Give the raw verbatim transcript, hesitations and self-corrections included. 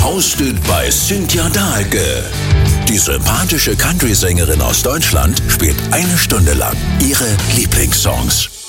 hosted by Cynthia Dahlke. Die sympathische Country-Sängerin aus Deutschland spielt eine Stunde lang ihre Lieblingssongs.